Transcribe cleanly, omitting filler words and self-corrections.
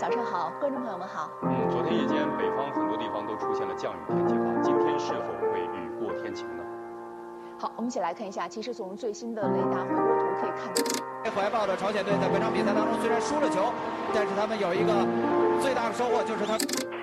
早上好，观众朋友们好。 昨天夜间北方很多地方都出现了降雨天气哈，今天是否会雨过天晴呢？ 好，我们一起来看一下。其实从最新的雷达回波图可以看到， 怀抱着朝鲜队在本场比赛当中虽然输了球，但是他们有一个最大的收获，就是他。